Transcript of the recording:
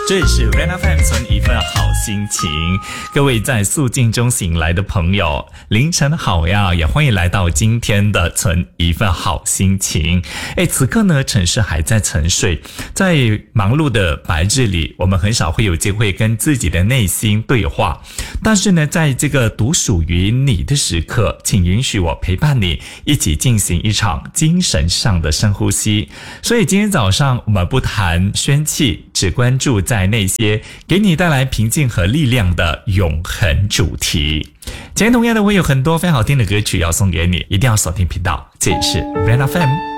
这里是 Van FM 存一份好心情，各位在肃静中醒来的朋友，凌晨好呀，也欢迎来到今天的存一份好心情。此刻呢，城市还在沉睡，在忙碌的白日里，我们很少会有机会跟自己的内心对话。但是呢，在这个独属于你的时刻，请允许我陪伴你，一起进行一场精神上的深呼吸。所以今天早上我们不谈宣气，只关注在那些给你带来平静和力量的永恒主题。今天同样的，我有很多非常好听的歌曲要送给你，一定要锁定频道。这里是 Van FM。